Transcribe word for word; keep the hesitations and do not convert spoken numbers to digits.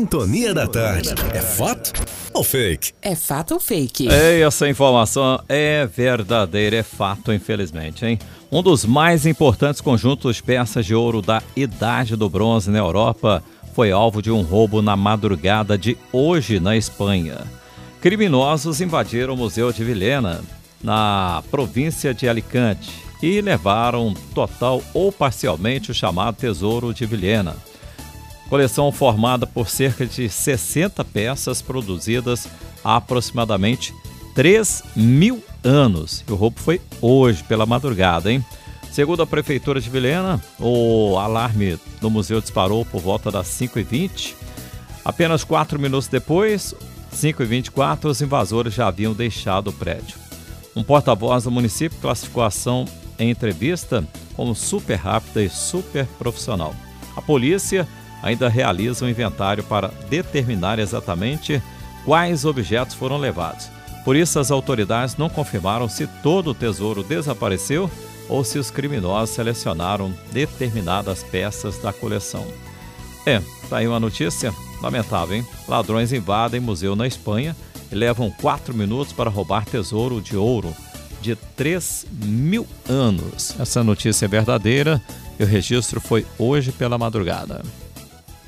Sintonia da Tarde. É fato ou fake? É fato ou fake? É, essa informação é verdadeira, é fato, infelizmente, hein? Um dos mais importantes conjuntos de peças de ouro da Idade do Bronze na Europa foi alvo de um roubo na madrugada de hoje na Espanha. Criminosos invadiram o Museu de Villena, na província de Alicante, e levaram total ou parcialmente o chamado Tesouro de Villena. Coleção formada por cerca de sessenta peças produzidas há aproximadamente três mil anos. E o roubo foi hoje, pela madrugada, hein? Segundo a Prefeitura de Villena, o alarme do museu disparou por volta das cinco e vinte. Apenas quatro minutos depois, cinco e vinte e quatro, os invasores já haviam deixado o prédio. Um porta-voz do município classificou a ação em entrevista como super rápida e super profissional. A polícia ainda realiza um inventário para determinar exatamente quais objetos foram levados. Por isso, as autoridades não confirmaram se todo o tesouro desapareceu ou se os criminosos selecionaram determinadas peças da coleção. É, tá aí uma notícia lamentável, hein? Ladrões invadem museu na Espanha e levam quatro minutos para roubar tesouro de ouro de três mil anos. Essa notícia é verdadeira e o registro foi hoje pela madrugada.